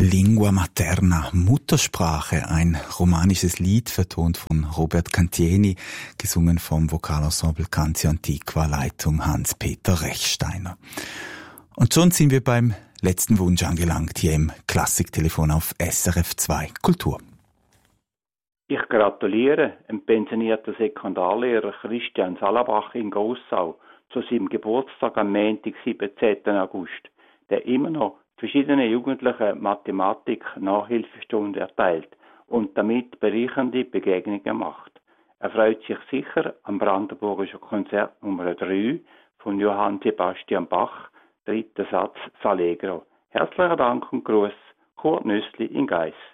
Lingua Materna, Muttersprache, ein romanisches Lied, vertont von Robert Cantieni, gesungen vom Vokalensemble Canzio Antiqua, Leitung Hans-Peter Rechsteiner. Und schon sind wir beim letzten Wunsch angelangt, hier im Klassiktelefon auf SRF 2 Kultur. Ich gratuliere dem pensionierten Sekundarlehrer Christian Salabach in Grossau zu seinem Geburtstag am Montag, 17. August, der immer noch verschiedene Jugendliche Mathematik-Nachhilfestunden erteilt und damit bereichernde Begegnungen macht. Er freut sich sicher am Brandenburgischer Konzert Nummer 3 von Johann Sebastian Bach, dritter Satz S'Allegro. Herzlichen Dank und Gruß, Kurt Nüssli in Geiss.